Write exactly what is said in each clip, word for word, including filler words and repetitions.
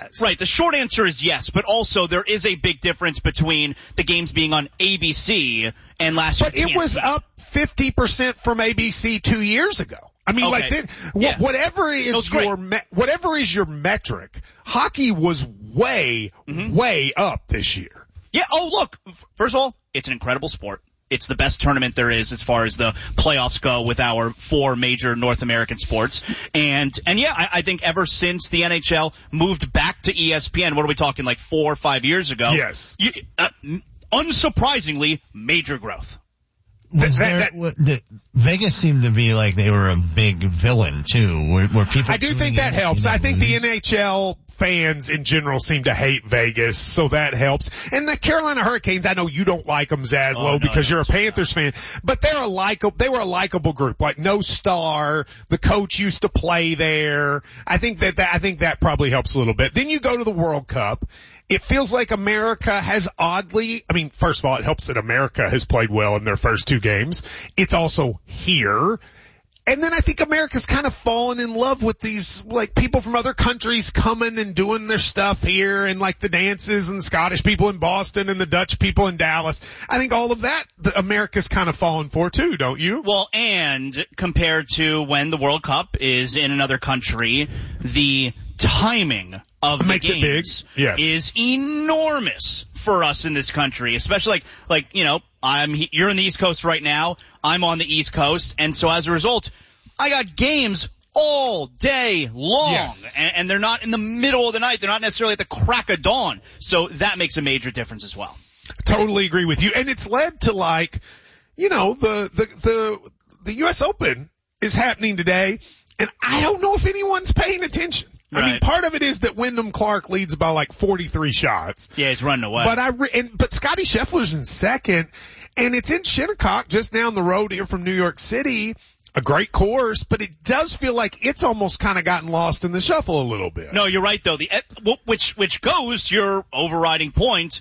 has. Right. The short answer is yes, but also there is a big difference between the games being on A B C and last year. But it was up fifty percent from A B C two years ago. I mean, okay. like, this, yeah. whatever is your, me- whatever is your metric, hockey was way, mm-hmm. way up this year. Yeah. Oh, look. First of all, it's an incredible sport. It's the best tournament there is as far as the playoffs go with our four major North American sports. And, and yeah, I, I think ever since the N H L moved back to E S P N, what are we talking, like four or five years ago? Yes. You, uh, unsurprisingly, major growth. Was there, that, that, the, Vegas seemed to be like they were a big villain too. Were, were people? I do think that helps. I think the N H L fans in general seem to hate Vegas, so that helps. And the Carolina Hurricanes, I know you don't like them, Zaslow, oh, no, because no, you're a Panthers no. fan, but they're a likable. They were a likable group. Like no star. The coach used to play there. I think that, that I think that probably helps a little bit. Then you go to the World Cup. It feels like America has oddly, I mean, first of all, it helps that America has played well in their first two games. It's also here. And then I think America's kind of fallen in love with these, like, people from other countries coming and doing their stuff here, and like the dances and the Scottish people in Boston and the Dutch people in Dallas. I think all of that, the America's kind of fallen for too, don't you? Well, and compared to when the World Cup is in another country, the timing of the makes games it big. Yes. is enormous for us in this country, especially like, like, you know, I'm, you're in the East Coast right now. I'm on the East Coast. And so as a result, I got games all day long. Yes. And, and they're not in the middle of the night. They're not necessarily at the crack of dawn. So that makes a major difference as well. Totally agree with you. And it's led to like, you know, the, the, the, the U S Open is happening today. And I don't know if anyone's paying attention. Right. I mean, part of it is that Wyndham Clark leads by like forty-three shots. Yeah, he's running away. But I re- and but Scotty Scheffler's in second, and it's in Shinnecock, just down the road here from New York City. A great course, but it does feel like it's almost kind of gotten lost in the shuffle a little bit. No, you're right though. The which which goes to your overriding point.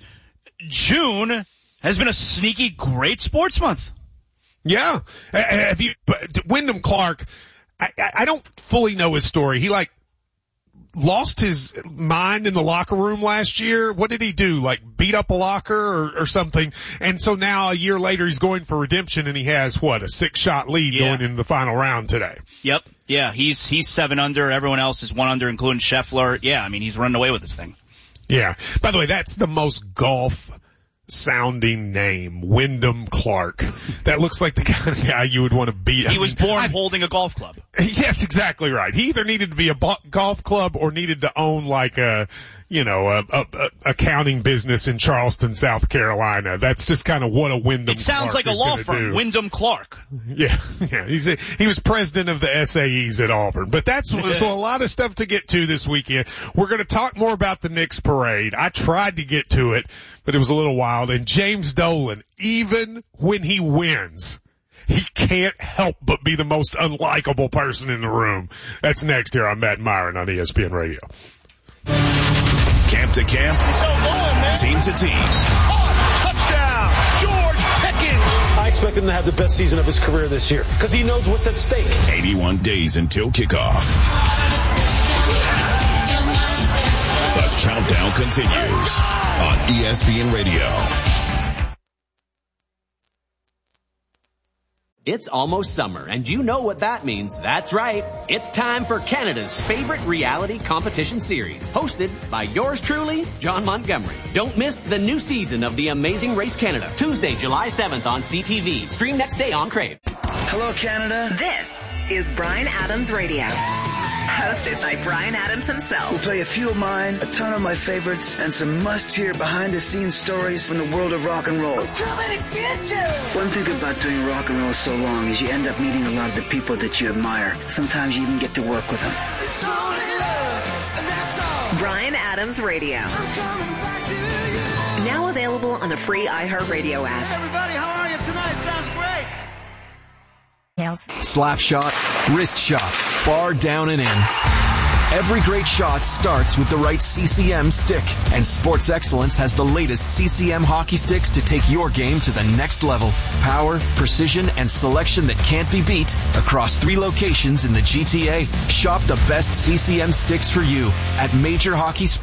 June has been a sneaky great sports month. Yeah, have you? But Wyndham Clark, I, I don't fully know his story. He like. Lost his mind in the locker room last year. What did he do? Like beat up a locker or, or something? And so now a year later he's going for redemption and he has what, a six shot lead yeah. going into the final round today. Yep. Yeah. He's, he's seven under. Everyone else is one under, including Scheffler. Yeah. I mean, he's running away with this thing. Yeah. By the way, that's the most golf sounding name, Wyndham Clark. That looks like the kind of guy you would want to beat. He I was mean, born I, holding a golf club. Yeah, that's exactly right. He either needed to be a bo- golf club or needed to own like a, you know, a, a, a accounting business in Charleston, South Carolina. That's just kind of what a Wyndham Clark is. It sounds like a law firm, do. Wyndham Clark. Yeah, yeah. He's a, he was president of the S A Es at Auburn. But that's, so a lot of stuff to get to this weekend. We're going to talk more about the Knicks parade. I tried to get to it, but it was a little wild. And James Dolan, even when he wins, he can't help but be the most unlikable person in the room. That's next here on Matt Myron on E S P N Radio. Camp to camp, so long, man. Team to team. Oh, touchdown, George Pickens. I expect him to have the best season of his career this year because he knows what's at stake. eighty-one days until kickoff. The countdown continues on E S P N Radio. It's almost summer, and you know what that means. That's right. It's time for Canada's favorite reality competition series, hosted by yours truly, John Montgomery. Don't miss the new season of The Amazing Race Canada, Tuesday, July seventh on C T V. Stream next day on Crave. Hello, Canada. This is Bryan Adams Radio. Hosted by Bryan Adams himself. We'll play a few of mine, a ton of my favorites, and some must-hear behind-the-scenes stories from the world of rock and roll. Too many bitches! One thing about doing rock and roll so long is you end up meeting a lot of the people that you admire. Sometimes you even get to work with them. It's only love, and that's all. Bryan Adams Radio. I'm coming back to you. Now available on the free iHeartRadio app. Hey everybody, how are you tonight? Sounds great. Slap shot, wrist shot, bar down and in. Every great shot starts with the right C C M stick, and Sports Excellence has the latest C C M hockey sticks to take your game to the next level. Power, precision, and selection that can't be beat across three locations in the G T A. Shop the best C C M sticks for you at Major Hockey Sports.